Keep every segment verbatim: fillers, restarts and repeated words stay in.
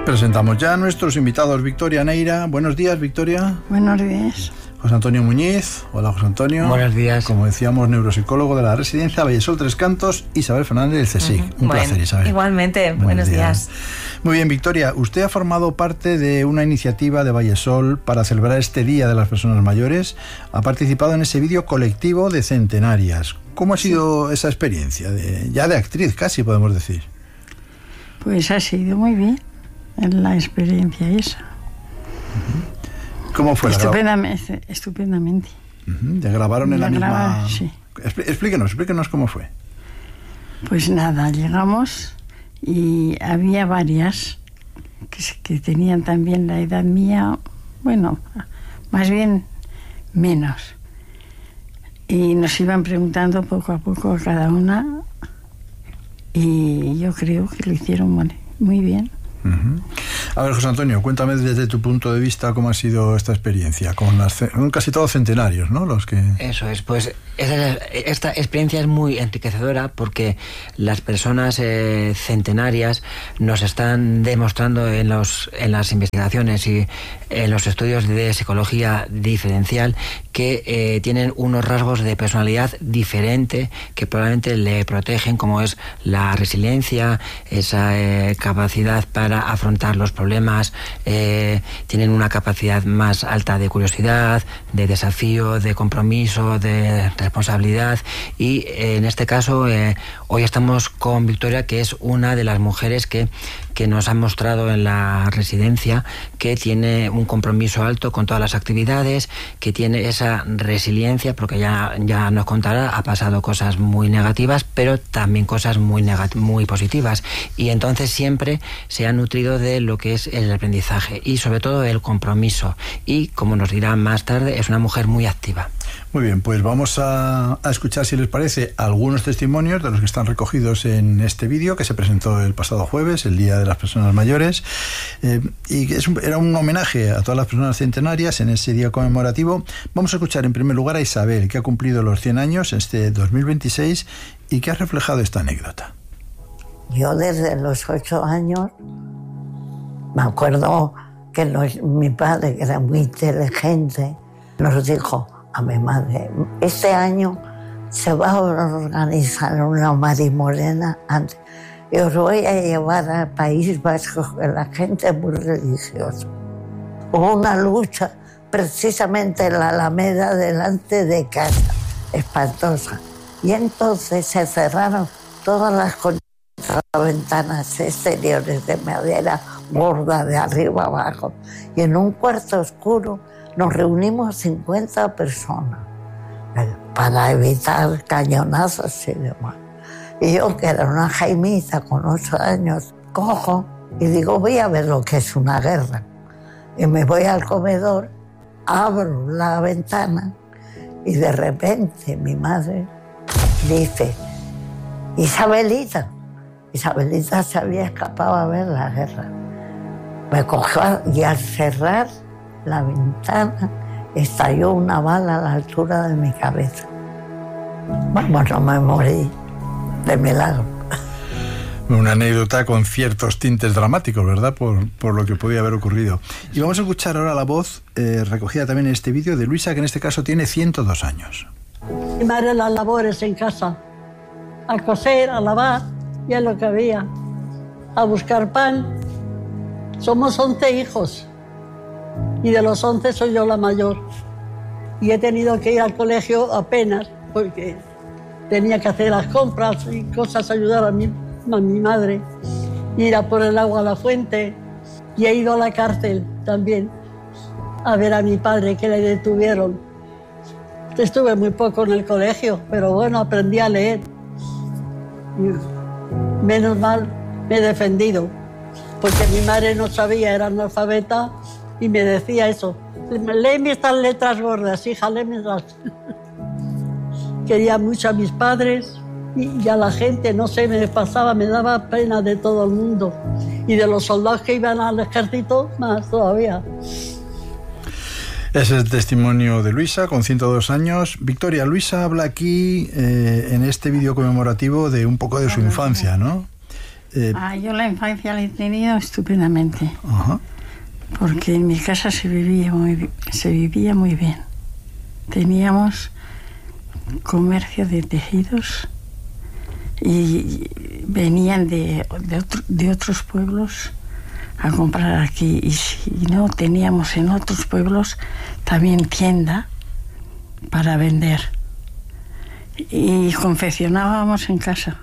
Presentamos ya a nuestros invitados. Victoria Neira. Buenos días, Victoria. Buenos días. José Antonio Muñiz. Hola, José Antonio. Buenos días. Como decíamos, neuropsicólogo de la Residencia Vallesol Tres Cantos. Isabel Fernández del CSIC. Uh-huh. Un bueno, placer, Isabel. Igualmente. Buenos, Buenos días. días. Muy bien, Victoria. Usted ha formado parte de una iniciativa de Vallesol para celebrar este Día de las Personas Mayores. Ha participado en ese vídeo colectivo de centenarias. ¿Cómo ha sido sí. esa experiencia? De, ya de actriz, casi podemos decir. Pues ha sido muy bien la experiencia esa. Uh-huh. ¿Cómo fue? Estupendamente. estupendamente. Uh-huh. ¿Ya grabaron en la, la misma...? Graba, sí. Explíquenos, explíquenos cómo fue. Pues nada, llegamos y había varias que, que tenían también la edad mía, bueno, más bien menos. Y nos iban preguntando poco a poco a cada una y yo creo que lo hicieron muy bien. Uh-huh. A ver, José Antonio, cuéntame desde tu punto de vista cómo ha sido esta experiencia con las con casi todos centenarios, ¿no? Los que eso es, pues esta, esta experiencia es muy enriquecedora porque las personas eh, centenarias nos están demostrando en los en las investigaciones y en los estudios de psicología diferencial que eh, tienen unos rasgos de personalidad diferente que probablemente le protegen, como es la resiliencia, esa eh, capacidad para afrontar los problemas, eh, tienen una capacidad más alta de curiosidad, de desafío, de compromiso, de responsabilidad y eh, en este caso eh, hoy estamos con Victoria, que es una de las mujeres que, que nos han mostrado en la residencia que tiene un compromiso alto con todas las actividades, que tiene esa resiliencia, porque ya, ya nos contará, ha pasado cosas muy negativas, pero también cosas muy, negat- muy positivas y entonces siempre se han nutrido de lo que es el aprendizaje y sobre todo el compromiso y, como nos dirá más tarde, es una mujer muy activa. Muy bien, pues vamos a, a escuchar, si les parece, algunos testimonios de los que están recogidos en este vídeo que se presentó el pasado jueves, el Día de las Personas Mayores, eh, y que es un, era un homenaje a todas las personas centenarias en ese día conmemorativo. Vamos a escuchar en primer lugar a Isabel, que ha cumplido los cien años este dos mil veintiséis y que ha reflejado esta anécdota. Yo desde los ocho años me acuerdo que los, mi padre, que era muy inteligente, nos dijo a mi madre, este año se va a organizar una marimorena antes y os voy a llevar al País Vasco, que la gente es muy religiosa. Hubo una lucha precisamente en la Alameda delante de casa, espantosa, y entonces se cerraron todas las ventanas exteriores de madera gorda de arriba abajo y en un cuarto oscuro nos reunimos cincuenta personas para evitar cañonazos y demás. Y yo, que era una jaimita con ocho años, cojo y digo, voy a ver lo que es una guerra. Y me voy al comedor, abro la ventana y de repente mi madre dice, Isabelita, Isabelita se había escapado a ver la guerra. Me cogió y al cerrar la ventana estalló una bala a la altura de mi cabeza. Vamos, no me morí de milagro. Una anécdota con ciertos tintes dramáticos, ¿verdad? Por, por lo que podía haber ocurrido. Y vamos a escuchar ahora la voz eh, recogida también en este vídeo de Luisa, que en este caso tiene ciento dos años. Mi madre las labores en casa, a coser, a lavar, y es lo que había, a buscar pan. Somos once hijos y de los once soy yo la mayor y he tenido que ir al colegio apenas porque tenía que hacer las compras y cosas, ayudar a mi, a mi madre, ir a por el agua a la fuente y he ido a la cárcel también a ver a mi padre, que le detuvieron. Estuve muy poco en el colegio, pero bueno, aprendí a leer y menos mal me he defendido, porque mi madre no sabía, era analfabeta, y me decía eso, léeme estas letras gordas, hija, léemelas. Quería mucho a mis padres y a la gente, no sé, me pasaba, me daba pena de todo el mundo. Y de los soldados que iban al ejército, más todavía. Ese es el testimonio de Luisa, con ciento dos años. Victoria, Luisa habla aquí, eh, en este vídeo conmemorativo, de un poco de su infancia, ¿no? Eh, ah, yo la infancia la he tenido estupendamente. Ajá. Porque en mi casa se vivía muy, se vivía muy bien. Teníamos comercio de tejidos y venían de, de, otro, de otros pueblos a comprar aquí. Y si no, teníamos en otros pueblos también tienda para vender. Y confeccionábamos en casa.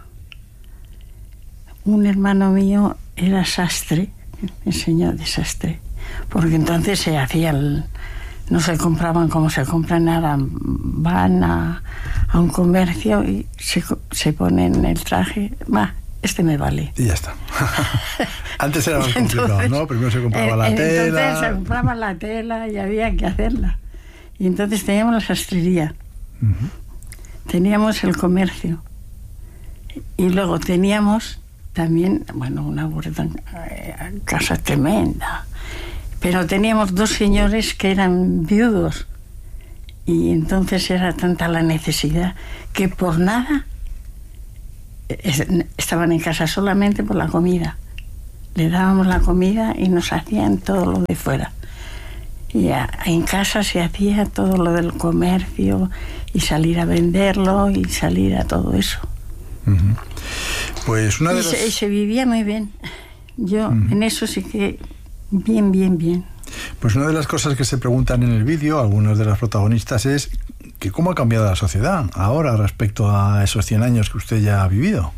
Un hermano mío era sastre, me enseñó de sastre, porque entonces se hacía el, no se compraban como se compran ahora, van a, a un comercio y se, se ponen el traje, va, este me vale. Y ya está. Antes era más complicado, ¿no? Primero se compraba la entonces tela. Entonces se compraba la tela y había que hacerla. Y entonces teníamos la sastrería, uh-huh. Teníamos el comercio y luego teníamos también, bueno, una huerta, eh, casa tremenda. Pero teníamos dos señores que eran viudos y entonces era tanta la necesidad que por nada estaban en casa, solamente por la comida. Le dábamos la comida y nos hacían todo lo de fuera. Y a, en casa se hacía todo lo del comercio y salir a venderlo y salir a todo eso. Uh-huh. Pues una de y, las... se, y se vivía muy bien. Yo uh-huh. en eso sí que bien, bien, bien. Pues una de las cosas que se preguntan en el vídeo, algunos de los protagonistas, es que cómo ha cambiado la sociedad ahora respecto a esos cien años que usted ya ha vivido.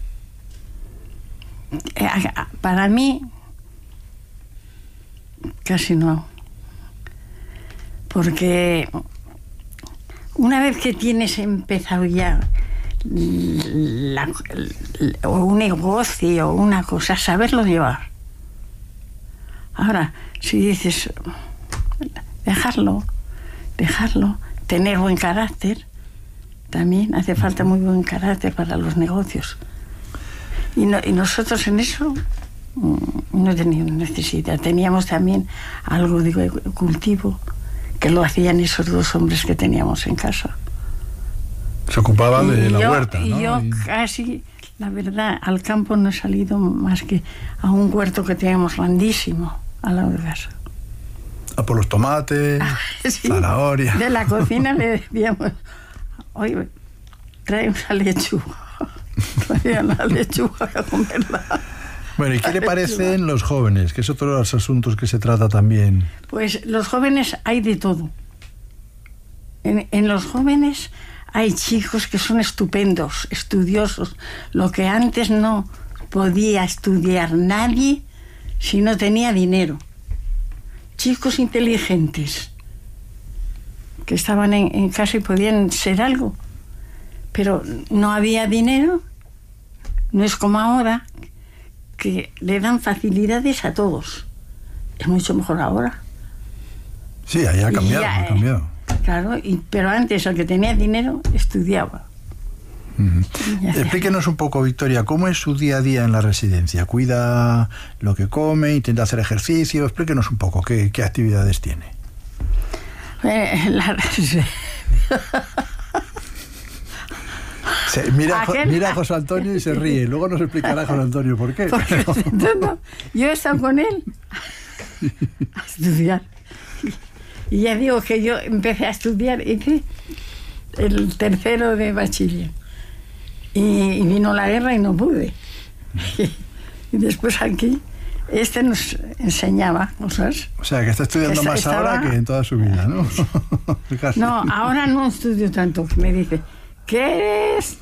Para mí, casi no. Porque una vez que tienes empezado ya la, la, un negocio o una cosa, saberlo llevar. Ahora, si dices dejarlo, dejarlo, tener buen carácter, también hace falta muy buen carácter para los negocios. Y, no, y nosotros en eso no teníamos necesidad. Teníamos también algo de cultivo que lo hacían esos dos hombres que teníamos en casa. Se ocupaban de la yo, huerta, ¿no? Y yo y... casi, la verdad, al campo no he salido más que a un huerto que teníamos grandísimo al lado de casa. A por los tomates, ah, sí, zanahoria. De la cocina le decíamos, oye, trae una lechuga. Trae una lechuga a comerla. Bueno, ¿y qué le parecen los jóvenes? Que es otro de los asuntos que se trata también. Pues los jóvenes hay de todo. En, en los jóvenes hay chicos que son estupendos, estudiosos, lo que antes no podía estudiar nadie si no tenía dinero. Chicos inteligentes que estaban en, en casa y podían ser algo, pero no había dinero. No es como ahora, que le dan facilidades a todos. Es mucho mejor ahora. Sí, ahí ha cambiado, ya, ha cambiado. Claro, y, pero antes el que tenía dinero estudiaba. Uh-huh. Explíquenos un poco, Victoria, ¿cómo es su día a día en la residencia? ¿Cuida lo que come? ¿Intenta hacer ejercicio? Explíquenos un poco, ¿qué, qué actividades tiene? Eh, la... Se, mira, Aquel... mira a José Antonio y se ríe. Luego nos explicará José Antonio por qué. Porque, no, no, yo he estado con él a estudiar. Y ya digo que yo empecé a estudiar, hice el tercero de bachiller. Y, y vino la guerra y no pude. Y, y después aquí, este nos enseñaba cosas. O sea, que está estudiando Esta, más estaba... ahora que en toda su vida, ¿no? No, ahora no estudio tanto. Me dice, ¿qué eres?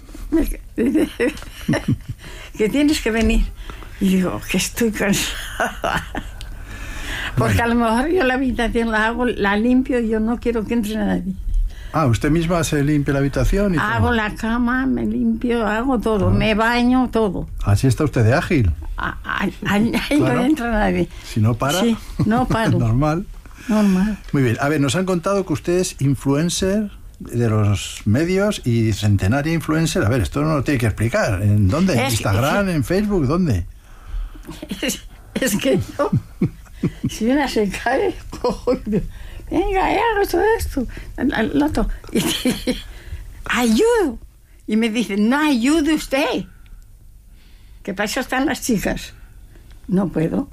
Que tienes que venir. Y digo, que estoy cansada. Porque bueno. A lo mejor yo la habitación la hago, la limpio y yo no quiero que entre nadie. Ah, ¿usted misma se limpia la habitación? Y hago todo? La cama, me limpio, hago todo, ah. me baño, todo. Así está usted de ágil. Ahí claro. No entra nadie. Si no para, sí, no paro. Normal. Normal. Muy bien, a ver, nos han contado que usted es influencer de los medios y centenaria influencer. A ver, esto no lo tiene que explicar. ¿En dónde? ¿En es, Instagram? Es, ¿En Facebook? ¿Dónde? Es, es que yo... Si una se cae, cojo y digo, venga, hago todo esto, lo otro. Y dice, ayudo. Y me dice, no ayude usted. que para eso están las chicas. No puedo.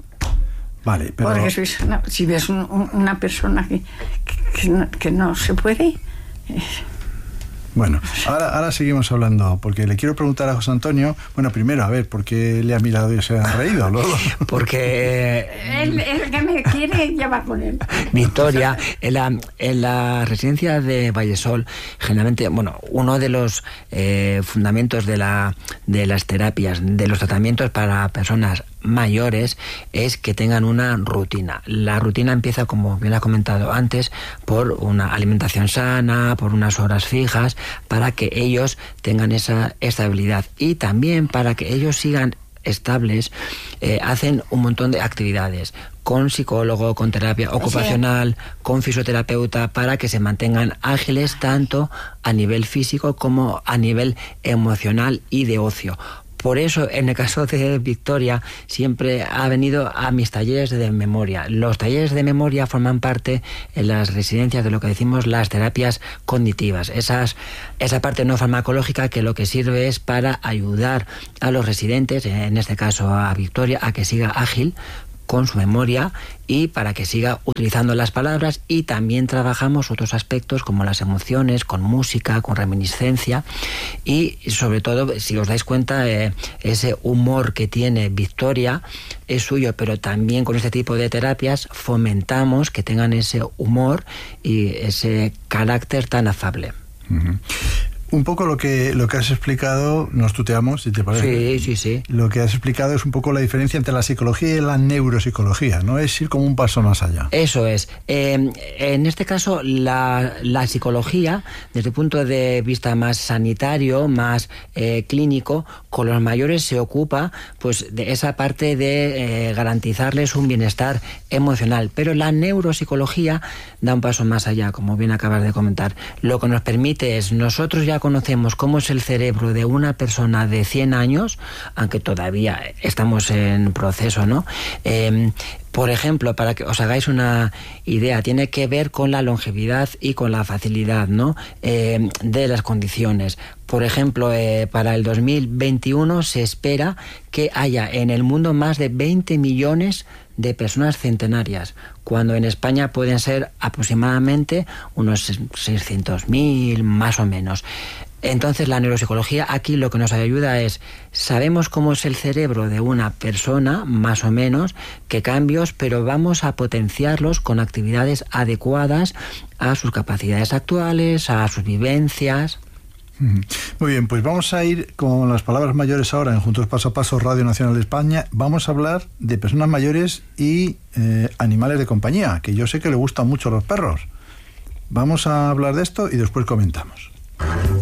Vale, pero... Porque si ves una, si ves un, un, una persona que, que, que, no, que no se puede... Eh, Bueno, ahora, ahora seguimos hablando, porque le quiero preguntar a José Antonio, bueno, primero, a ver, ¿por qué le ha mirado y se ha reído? Luego? Porque... Él, el que me quiere ya va con él. Victoria, en la, en la residencia de Vallesol, generalmente, bueno, uno de los eh, fundamentos de, la, de las terapias, de los tratamientos para personas mayores, es que tengan una rutina. La rutina empieza, como bien ha comentado antes, por una alimentación sana, por unas horas fijas, para que ellos tengan esa estabilidad y también para que ellos sigan estables. Eh, hacen un montón de actividades con psicólogo, con terapia ocupacional, con fisioterapeuta, para que se mantengan ágiles tanto a nivel físico como a nivel emocional y de ocio. Por eso, en el caso de Victoria, siempre ha venido a mis talleres de memoria. Los talleres de memoria forman parte en las residencias de lo que decimos las terapias cognitivas. Esas, esa parte no farmacológica que lo que sirve es para ayudar a los residentes, en este caso a Victoria, a que siga ágil con su memoria y para que siga utilizando las palabras, y también trabajamos otros aspectos como las emociones, con música, con reminiscencia y sobre todo, si os dais cuenta, eh, ese humor que tiene Victoria es suyo, pero también con este tipo de terapias fomentamos que tengan ese humor y ese carácter tan afable. Uh-huh. Un poco lo que lo que has explicado, nos tuteamos, si te parece. Sí, sí, sí. Lo que has explicado es un poco la diferencia entre la psicología y la neuropsicología, ¿no? Es ir como un paso más allá. Eso es. Eh, en este caso, la, la psicología, desde el punto de vista más sanitario, más eh, clínico, con los mayores se ocupa pues de esa parte de eh, garantizarles un bienestar emocional. Pero la neuropsicología da un paso más allá, como bien acabas de comentar. Lo que nos permite es, nosotros ya conocemos cómo es el cerebro de una persona de cien años, aunque todavía estamos en proceso, ¿no? Eh, por ejemplo, para que os hagáis una idea, tiene que ver con la longevidad y con la facilidad, ¿no? Eh, de las condiciones. Por ejemplo, eh, para el dos mil veintiuno se espera que haya en el mundo más de veinte millones de personas centenarias, cuando en España pueden ser aproximadamente unos seiscientos mil, más o menos. Entonces, la neuropsicología aquí lo que nos ayuda es, sabemos cómo es el cerebro de una persona, más o menos, qué cambios, pero vamos a potenciarlos con actividades adecuadas a sus capacidades actuales, a sus vivencias. Muy bien, pues vamos a ir con las palabras mayores ahora en Juntos Paso a Paso, Radio Nacional de España. Vamos a hablar de personas mayores y eh, animales de compañía, que yo sé que le gustan mucho los perros. Vamos a hablar de esto y después comentamos.